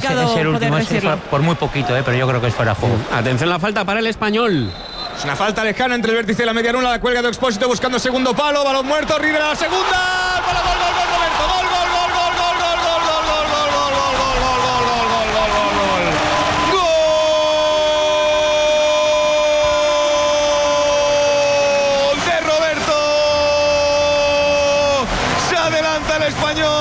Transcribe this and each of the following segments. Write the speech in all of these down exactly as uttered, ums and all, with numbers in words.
complicado ese, ese último, poder ese decirlo. fue por muy poquito, eh, pero yo creo que es fuera de juego. Atención, la falta para el Español. Es una falta lejana entre el vértice y la media luna. La cuelga de Expósito buscando segundo palo. Balón muerto. Rivera la segunda. Gol, gol, gol, gol, Roberto. Gol, gol, gol, gol, gol, gol, gol, gol, gol, gol, gol, gol, gol, gol, gol, gol, gol, gol, gol. Gol de Roberto. Se adelanta el Español.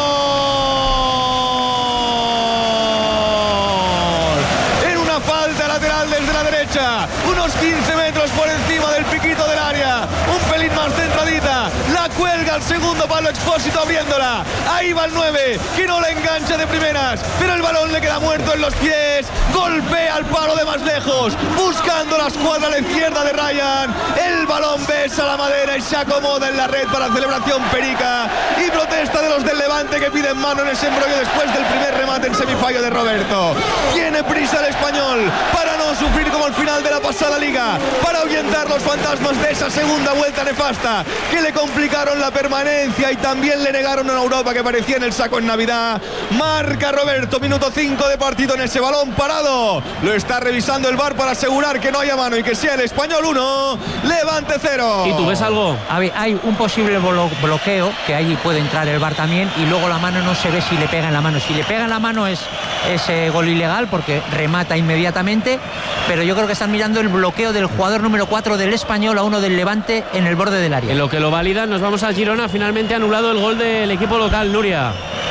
En una falta lateral desde la derecha. Unos quince metros por encima del piquito del área. Un pelín más centradita. La cuelga al segundo palo Expósito abriéndola. Ahí va el nueve, que no la engancha de primeras, pero el balón le queda muerto en los pies. Golpea al palo de más lejos, buscando la escuadra a la izquierda de Ryan. El balón besa la madera y se acomoda en la red para celebración perica y protesta de los del Levante, que piden mano en ese embrollo después del primer remate en semifallo de Roberto. Tiene prisa el Español para no sufrir como al final de la pasada liga, para ahuyentar los fantasmas de esa segunda vuelta nefasta que le complicaron la permanencia y también le negaron a Europa, que parecía en el saco en Navidad. Marca Roberto, minuto cinco de partido en ese balón parado. Lo está revisando el V A R para asegurar que no haya mano y que sea el Español uno, Levante cero. ¿Y tú ves algo? A ver, hay un posible blo- bloqueo, que ahí puede entrar el V A R también, y luego la mano no se ve si le pega en la mano. Si le pega en la mano es, es eh, gol ilegal porque remata inmediatamente, pero yo creo que están mirando el bloqueo del jugador número cuatro del Español a uno del Levante en el borde del área. En lo que lo valida, nos vamos a Girona. Finalmente anulado el gol del equipo local, Nuria.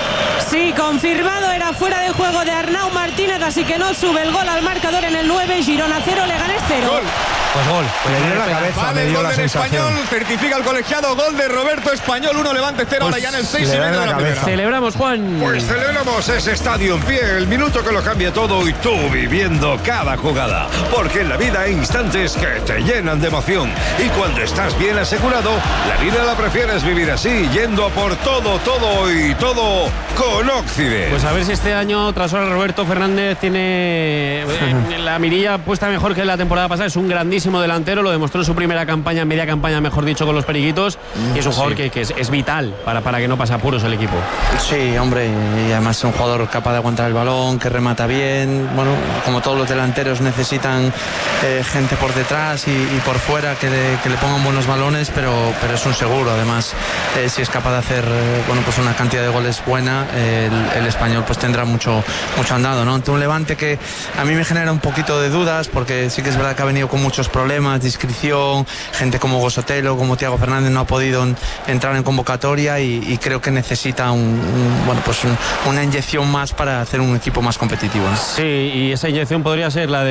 Sí, confirmado, era fuera de juego de Arnau Martínez, así que no sube el gol al marcador en el nueve. Girona cero, Leganés cero. Gol. Pues gol. Pues Le dio la cabeza, Vale, me el dio gol la del sensación. Español, certifica el colegiado. Gol de Roberto, Español uno, Levante cero. Ahora ya en el seis y le da medio de la la cabeza. primera. Celebramos, Juan. Pues celebramos ese estadio en pie, el minuto que lo cambia todo y tú viviendo cada jugada. Porque en la vida hay instantes que te llenan de emoción. Y cuando estás bien asegurado, la vida la prefieres vivir así, yendo a por todo, todo y todo con Occident. Pues a ver si este año, tras ahora, Roberto Fernández tiene eh, la mirilla puesta mejor que la temporada pasada. Es un grandísimo delantero, lo demostró en su primera campaña, media campaña, mejor dicho, con los Periquitos. Y es un jugador que, que es, es vital para, para que no pase apuros el equipo. Sí, hombre, y además es un jugador capaz de aguantar el balón, que remata bien. Bueno, como todos los delanteros necesitan eh, gente por detrás y, y por fuera que le, que le pongan buenos balones, pero, pero es un seguro. Además, eh, si es capaz de hacer eh, bueno, pues una cantidad de goles buena, eh, el, el Español pues tendrá mucho, mucho andado, ¿no? Ante un Levante que a mí me genera un poquito de dudas, porque sí que es verdad que ha venido con muchos problemas de inscripción, gente como Gosotelo, como Thiago Fernández no ha podido entrar en convocatoria y, y creo que necesita un, un, bueno, pues un, una inyección más para hacer un equipo más competitivo, ¿no? Sí, y esa inyección podría ser la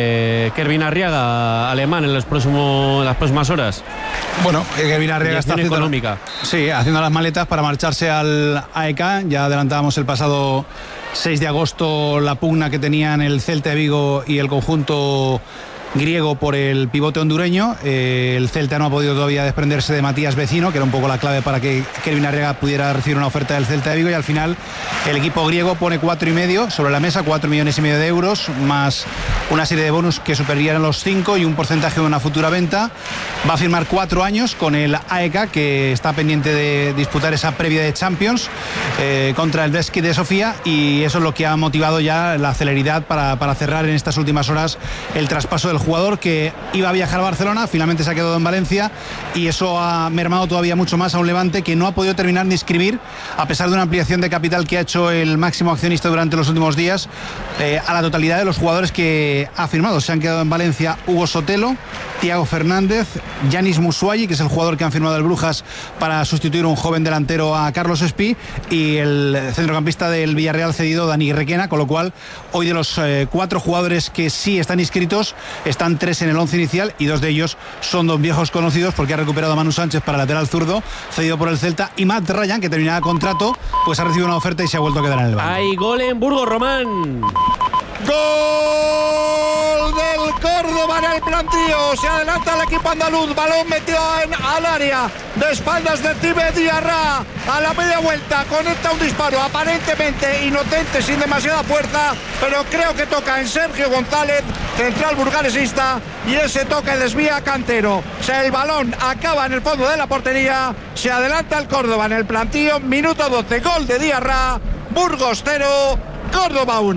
de Kervin Arriaga, alemán, en, los próximos, en las próximas horas. Bueno, Kevin Arriaga está haciendo, económica. Sí, haciendo las maletas para marcharse al A E K. Ya adelantábamos el pasado seis de agosto la pugna que tenían el Celta de Vigo y el conjunto griego por el pivote hondureño. Eh, el Celta no ha podido todavía desprenderse de Matías Vecino, que era un poco la clave para que Kevin Arriaga pudiera recibir una oferta del Celta de Vigo, y al final el equipo griego pone cuatro y medio sobre la mesa, cuatro millones y medio de euros, más una serie de bonus que superarían los cinco y un porcentaje de una futura venta. Va a firmar cuatro años con el A E K, que está pendiente de disputar esa previa de Champions eh, contra el Beskid de Sofía, y eso es lo que ha motivado ya la celeridad para, para cerrar en estas últimas horas el traspaso del jugador, que iba a viajar a Barcelona, finalmente se ha quedado en Valencia, y eso ha mermado todavía mucho más a un Levante que no ha podido terminar de inscribir, a pesar de una ampliación de capital que ha hecho el máximo accionista durante los últimos días, eh, a la totalidad de los jugadores que ha firmado. Se han quedado en Valencia Hugo Sotelo, Thiago Fernández, Yanis Musuayi, que es el jugador que han firmado el Brujas para sustituir a un joven delantero a Carlos Espí, y el centrocampista del Villarreal cedido, Dani Requena, con lo cual hoy de los eh, cuatro jugadores que sí están inscritos, están tres en el once inicial, y dos de ellos son dos viejos conocidos, porque ha recuperado a Manu Sánchez para lateral zurdo, cedido por el Celta, y Matt Ryan, que terminaba contrato, pues ha recibido una oferta y se ha vuelto a quedar en el banco. Hay gol en Burgos, Román. Gol del Córdoba en el plantío. Se adelanta el equipo andaluz. Balón metido en, al área de espaldas de Tibe Diarra. A la media vuelta conecta un disparo aparentemente inocente, sin demasiada fuerza, pero creo que toca en Sergio González, central burgalesista, y ese toque desvía a Cantero. O sea, el balón acaba en el fondo de la portería. Se adelanta el Córdoba en el plantío. Minuto doce. Gol de Diarra. Burgos cero, Córdoba uno.